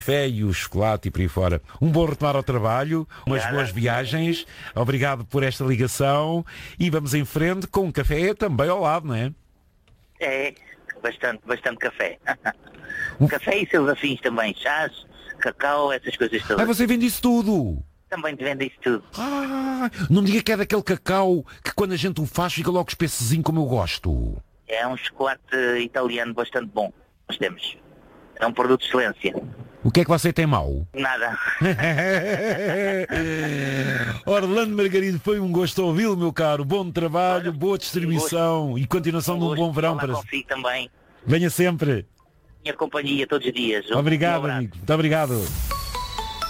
café e o chocolate e por aí fora. Um bom retomar ao trabalho, umas boas viagens, obrigado por esta ligação e vamos em frente com um café também ao lado, não é? É, bastante café. Café e seus afins também, chás, cacau, essas coisas todas. Você vende isso tudo? Também te vende isso tudo. Não me diga que é daquele cacau que quando a gente o faz fica logo espesozinho como eu gosto. É um chocolate italiano bastante bom, nós temos. É um produto de excelência. O que é que você tem mau? Nada. Orlando Margarido, foi um gosto ouvi-lo, meu caro. Bom trabalho, boa distribuição e continuação de um bom verão para si também. Venha sempre. Minha companhia todos os dias. Obrigado, amigo. Muito obrigado.